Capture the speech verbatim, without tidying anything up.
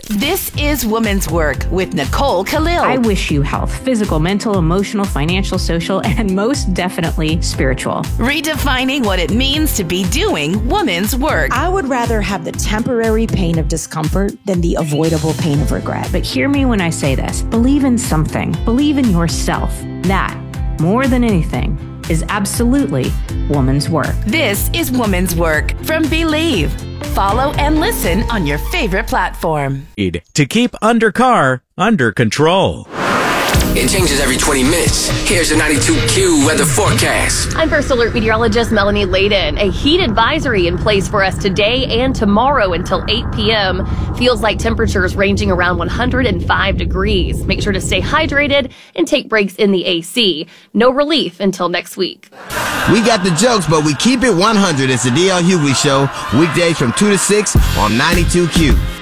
This is Women's Work with Nicole Khalil. I wish you health, physical, mental, emotional, financial, social, and most definitely spiritual. Redefining what it means to be doing women's work. I would rather have the temporary pain of discomfort than the avoidable pain of regret. But hear me when I say this. Believe in something. Believe in yourself. That, more than anything, is absolutely woman's work. This is Women's Work from Believe. Follow and listen on your favorite platform. To keep undercar under control. It changes every twenty minutes. Here's the ninety-two Q weather forecast. I'm First Alert meteorologist Melanie Layden. A heat advisory in place for us today and tomorrow until eight p.m. Feels like temperatures ranging around one hundred five degrees. Make sure to stay hydrated and take breaks in the A C. No relief until next week. We got the jokes, but we keep it one hundred. It's the D L Hughley Show, weekdays from two to six on ninety-two Q.